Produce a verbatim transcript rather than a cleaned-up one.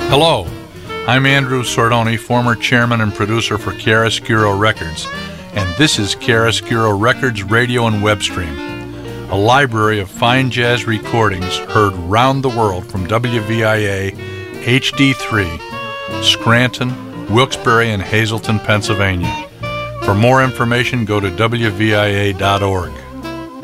Hello, I'm Andrew Sordoni, former chairman and producer for Chiaroscuro Records, and this is Chiaroscuro Records Radio and Web Stream, a library of fine jazz recordings heard round the world from W V I A H D three, Scranton, Wilkes-Barre, and Hazleton, Pennsylvania. For more information, go to W V I A dot org.